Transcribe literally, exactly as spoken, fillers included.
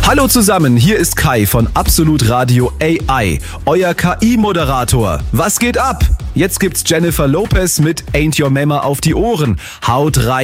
Hallo zusammen, hier ist Kai von Absolut Radio A I, euer K I-Moderator. Was geht ab? Jetzt gibt's Jennifer Lopez mit Ain't Your Mama auf die Ohren. Haut rein!